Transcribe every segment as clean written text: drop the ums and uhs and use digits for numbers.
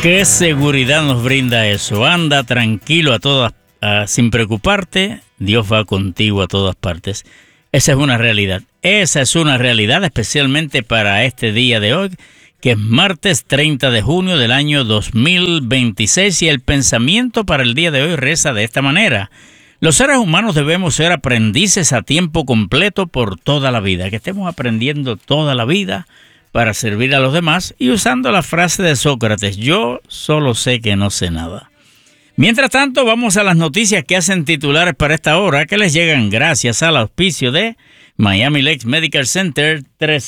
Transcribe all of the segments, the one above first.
¿Qué seguridad nos brinda eso? Anda tranquilo sin preocuparte, Dios va contigo a todas partes. Esa es una realidad. Esa es una realidad especialmente para este día de hoy, que es martes 30 de junio del año 2026, y el pensamiento para el día de hoy reza de esta manera: los seres humanos debemos ser aprendices a tiempo completo por toda la vida, que estemos aprendiendo toda la vida para servir a los demás, y usando la frase de Sócrates: yo solo sé que no sé nada. Mientras tanto, vamos a las noticias que hacen titulares para esta hora, que les llegan gracias al auspicio de Miami Lakes Medical Center,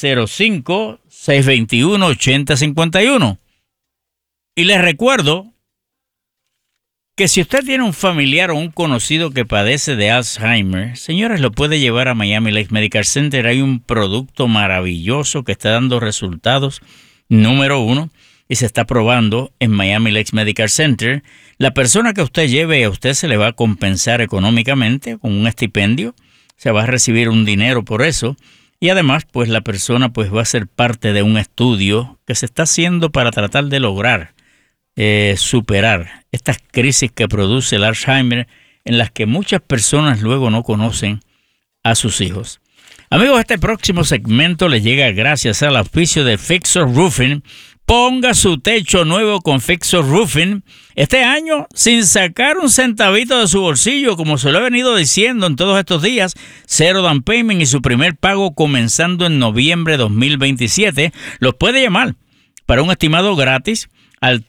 305-621-8051. Y les recuerdo que si usted tiene un familiar o un conocido que padece de Alzheimer, señores, lo puede llevar a Miami Lakes Medical Center. Hay un producto maravilloso que está dando resultados número 1 y se está probando en Miami Lakes Medical Center. La persona que usted lleve, a usted se le va a compensar económicamente con un estipendio, se va a recibir un dinero por eso, y además pues la persona pues va a ser parte de un estudio que se está haciendo para tratar de lograr superar estas crisis que produce el Alzheimer, en las que muchas personas luego no conocen a sus hijos. Amigos, este próximo segmento les llega gracias al auspicio de Fixer Roofing. Ponga su techo nuevo con Fixer Roofing este año sin sacar un centavito de su bolsillo, como se lo he venido diciendo en todos estos días. 0 down payment y su primer pago comenzando en noviembre de 2027. Los puede llamar para un estimado gratis al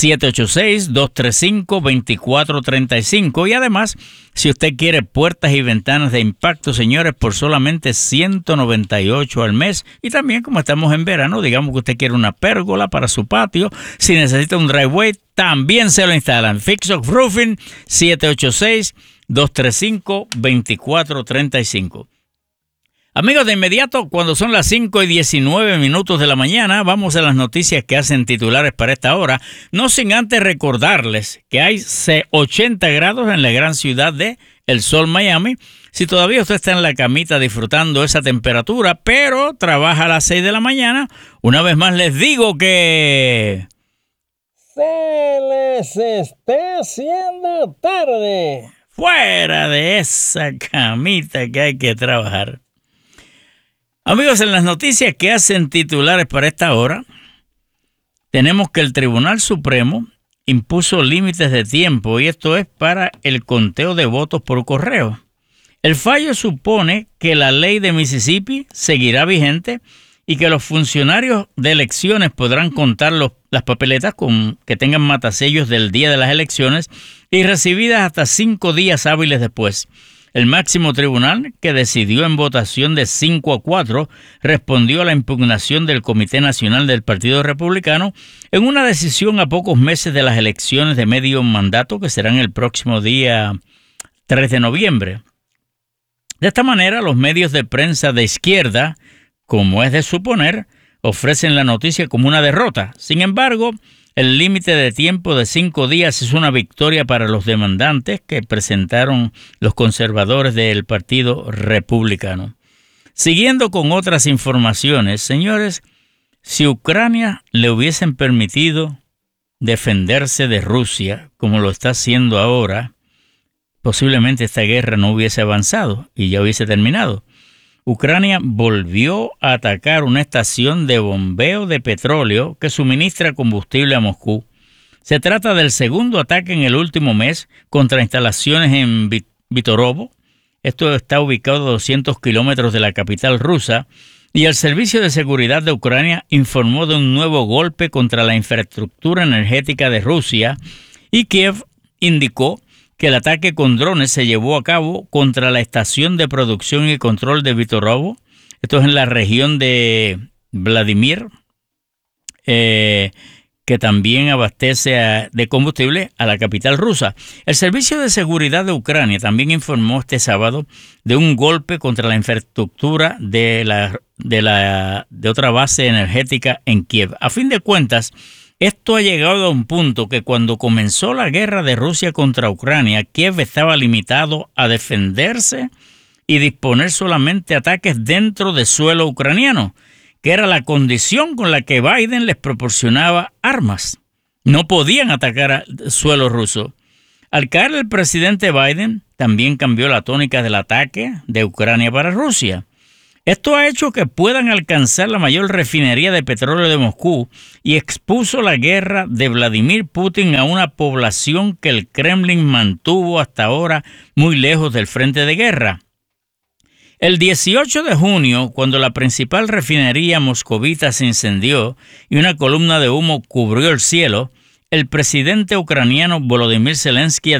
786-235-2435. Y además, si usted quiere puertas y ventanas de impacto, señores, por solamente $198 al mes. Y también, como estamos en verano, digamos que usted quiere una pérgola para su patio, si necesita un driveway, también se lo instalan. Fixer Roofing, 786-235-2435. Amigos, de inmediato, cuando son las 5:19 de la mañana, vamos a las noticias que hacen titulares para esta hora, no sin antes recordarles que hay 80 grados en la gran ciudad de El Sol, Miami. Si todavía usted está en la camita disfrutando esa temperatura, pero trabaja a las 6 de la mañana, una vez más les digo que se les está haciendo tarde. Fuera de esa camita que hay que trabajar. Amigos, en las noticias que hacen titulares para esta hora, tenemos que el Tribunal Supremo impuso límites de tiempo, y esto es para el conteo de votos por correo. El fallo supone que la ley de Mississippi seguirá vigente y que los funcionarios de elecciones podrán contar las papeletas que tengan matasellos del día de las elecciones y recibidas hasta 5 días hábiles después. El máximo tribunal, que decidió en votación de 5-4, respondió a la impugnación del Comité Nacional del Partido Republicano en una decisión a pocos meses de las elecciones de medio mandato, que serán el próximo día 3 de noviembre. De esta manera, los medios de prensa de izquierda, como es de suponer, ofrecen la noticia como una derrota. Sin embargo, el límite de tiempo de 5 días es una victoria para los demandantes que presentaron los conservadores del Partido Republicano. Siguiendo con otras informaciones, señores, si Ucrania le hubiesen permitido defenderse de Rusia, como lo está haciendo ahora, posiblemente esta guerra no hubiese avanzado y ya hubiese terminado. Ucrania volvió a atacar una estación de bombeo de petróleo que suministra combustible a Moscú. Se trata del segundo ataque en el último mes contra instalaciones en Vitorovo. Esto está ubicado a 200 kilómetros de la capital rusa. Y el Servicio de Seguridad de Ucrania informó de un nuevo golpe contra la infraestructura energética de Rusia. Y Kiev indicó que el ataque con drones se llevó a cabo contra la estación de producción y control de Vitorovo. Esto es en la región de Vladimir, que también abastece de combustible a la capital rusa. El Servicio de Seguridad de Ucrania también informó este sábado de un golpe contra la infraestructura de otra base energética en Kiev. A fin de cuentas, esto ha llegado a un punto que cuando comenzó la guerra de Rusia contra Ucrania, Kiev estaba limitado a defenderse y disponer solamente ataques dentro de suelo ucraniano, que era la condición con la que Biden les proporcionaba armas. No podían atacar suelo ruso. Al caer el presidente Biden, también cambió la tónica del ataque de Ucrania para Rusia. Esto ha hecho que puedan alcanzar la mayor refinería de petróleo de Moscú y expuso la guerra de Vladimir Putin a una población que el Kremlin mantuvo hasta ahora muy lejos del frente de guerra. El 18 de junio, cuando la principal refinería moscovita se incendió y una columna de humo cubrió el cielo, el presidente ucraniano Volodymyr Zelensky